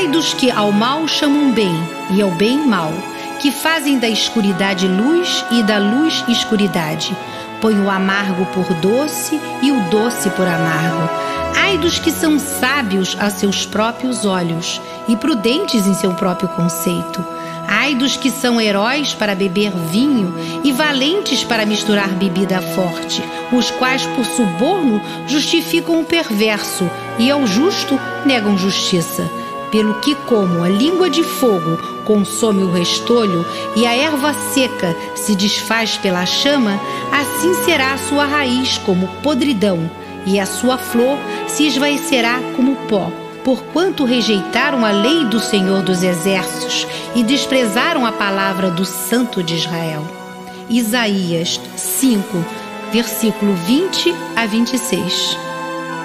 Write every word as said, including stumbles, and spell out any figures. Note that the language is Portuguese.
Ai dos que ao mal chamam bem e ao bem mal, que fazem da escuridade luz e da luz escuridade. Põe o amargo por doce e o doce por amargo. Ai dos que são sábios a seus próprios olhos e prudentes em seu próprio conceito. Ai dos que são heróis para beber vinho e valentes para misturar bebida forte, os quais por suborno justificam o perverso e ao justo negam justiça. Pelo que, como a língua de fogo consome o restolho e a erva seca se desfaz pela chama, assim será a sua raiz como podridão, e a sua flor se esvaecerá como pó, porquanto rejeitaram a lei do Senhor dos Exércitos e desprezaram a palavra do Santo de Israel. Isaías cinco, versículo vinte a vinte e seis.